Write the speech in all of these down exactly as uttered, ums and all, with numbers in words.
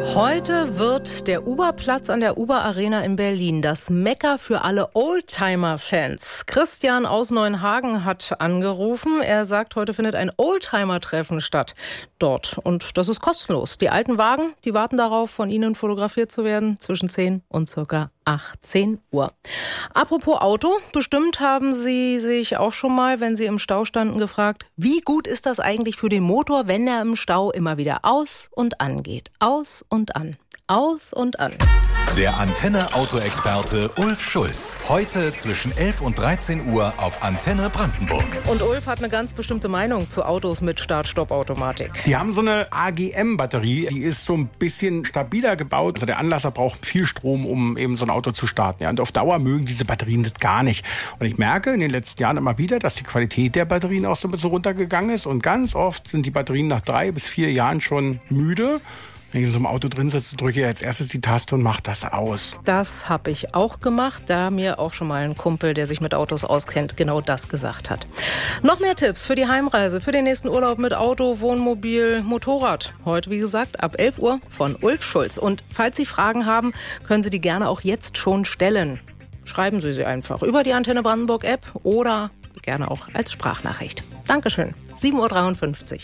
Heute wird der Uber-Platz an der Uber-Arena in Berlin das Mekka für alle Oldtimer-Fans. Christian aus Neuenhagen hat angerufen. Er sagt, heute findet ein Oldtimer-Treffen statt dort. Und das ist kostenlos. Die alten Wagen, die warten darauf, von Ihnen fotografiert zu werden, zwischen zehn und circa achtzehn Uhr. Apropos Auto, bestimmt haben Sie sich auch schon mal, wenn Sie im Stau standen, gefragt, wie gut ist das eigentlich für den Motor, wenn er im Stau immer wieder aus und angeht? Aus und an. Aus und an. Der Antenne-Auto-Experte Ulf Schulz. Heute zwischen elf und dreizehn Uhr auf Antenne Brandenburg. Und Ulf hat eine ganz bestimmte Meinung zu Autos mit Start-Stopp-Automatik. Die haben so eine A G M-Batterie, die ist so ein bisschen stabiler gebaut. Also der Anlasser braucht viel Strom, um eben so ein Auto zu starten. Ja, und auf Dauer mögen diese Batterien das gar nicht. Und ich merke in den letzten Jahren immer wieder, dass die Qualität der Batterien auch so ein bisschen runtergegangen ist. Und ganz oft sind die Batterien nach drei bis vier Jahren schon müde. Wenn ich in so einem Auto drin sitze, drücke ich als erstes die Taste und mache das aus. Das habe ich auch gemacht, da mir auch schon mal ein Kumpel, der sich mit Autos auskennt, genau das gesagt hat. Noch mehr Tipps für die Heimreise, für den nächsten Urlaub mit Auto, Wohnmobil, Motorrad. Heute, wie gesagt, ab elf Uhr von Ulf Schulz. Und falls Sie Fragen haben, können Sie die gerne auch jetzt schon stellen. Schreiben Sie sie einfach über die Antenne Brandenburg App oder gerne auch als Sprachnachricht. Dankeschön. sieben Uhr dreiundfünfzig.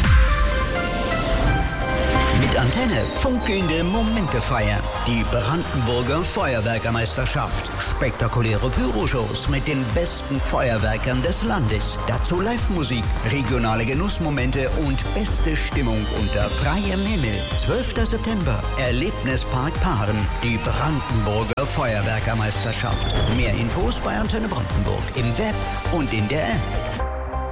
Mit Antenne funkelnde Momente feiern. Die Brandenburger Feuerwerkermeisterschaft. Spektakuläre Pyroshows mit den besten Feuerwerkern des Landes. Dazu Live-Musik, regionale Genussmomente und beste Stimmung unter freiem Himmel. zwölfter September, Erlebnispark Paaren. Die Brandenburger Feuerwerkermeisterschaft. Mehr Infos bei Antenne Brandenburg im Web und in der App.